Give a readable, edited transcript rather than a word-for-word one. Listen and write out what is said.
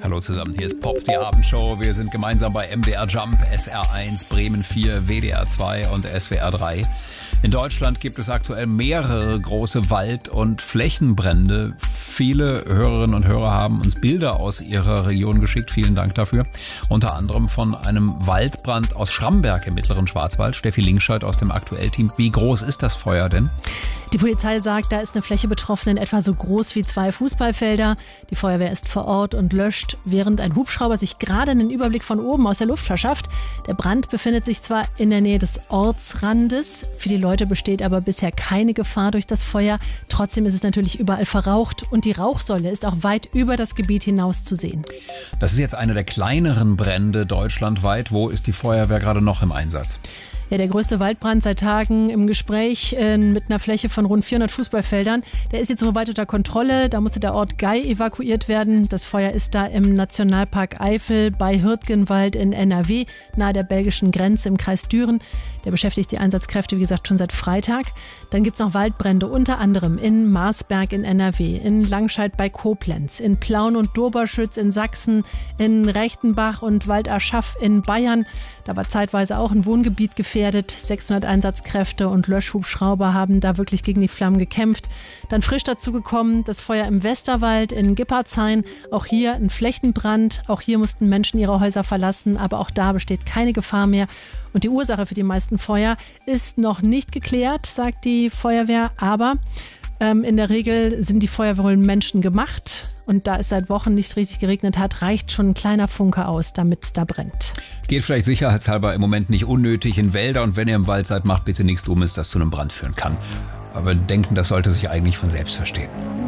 Hallo zusammen, hier ist Pop, die Abendshow. Wir sind gemeinsam bei MDR Jump, SR1, Bremen 4, WDR 2 und SWR 3. In Deutschland gibt es aktuell mehrere große Wald- und Flächenbrände. Viele Hörerinnen und Hörer haben uns Bilder aus ihrer Region geschickt. Vielen Dank dafür. Unter anderem von einem Waldbrand aus Schramberg im mittleren Schwarzwald. Steffi Linkscheid aus dem Aktuell-Team. Wie groß ist das Feuer denn? Die Polizei sagt, da ist eine Fläche betroffen, in etwa so groß wie 2 Fußballfelder. Die Feuerwehr ist vor Ort und löscht, während ein Hubschrauber sich gerade einen Überblick von oben aus der Luft verschafft. Der Brand befindet sich zwar in der Nähe des Ortsrandes, für die Leute besteht aber bisher keine Gefahr durch das Feuer. Trotzdem ist es natürlich überall verraucht und die Rauchsäule ist auch weit über das Gebiet hinaus zu sehen. Das ist jetzt einer der kleineren Brände deutschlandweit. Wo ist die Feuerwehr gerade noch im Einsatz? Ja, der größte Waldbrand seit Tagen im Gespräch mit einer Fläche von rund 400 Fußballfeldern. Der ist jetzt soweit unter Kontrolle. Da musste der Ort Gei evakuiert werden. Das Feuer ist da im Nationalpark Eifel bei Hürtgenwald in NRW, nahe der belgischen Grenze im Kreis Düren. Der beschäftigt die Einsatzkräfte, wie gesagt, schon seit Freitag. Dann gibt es noch Waldbrände, unter anderem in Marsberg in NRW, in Langscheid bei Koblenz, in Plauen und Doberschütz in Sachsen, in Rechtenbach und Walderschaff in Bayern. Da war zeitweise auch ein Wohngebiet gefährdet. 600 Einsatzkräfte und Löschhubschrauber haben da wirklich gegen die Flammen gekämpft. Dann frisch dazu gekommen das Feuer im Westerwald in Gippertshain. Auch hier ein Flächenbrand. Auch hier mussten Menschen ihre Häuser verlassen, aber auch da besteht keine Gefahr mehr. Und die Ursache für die meisten Feuer ist noch nicht geklärt, sagt die Feuerwehr. Aber in der Regel sind die Feuer wohl menschengemacht. Und da es seit Wochen nicht richtig geregnet hat, reicht schon ein kleiner Funke aus, damit es da brennt. Geht vielleicht sicherheitshalber im Moment nicht unnötig in Wälder. Und wenn ihr im Wald seid, macht bitte nichts Dummes, das zu einem Brand führen kann. Aber denken, das sollte sich eigentlich von selbst verstehen.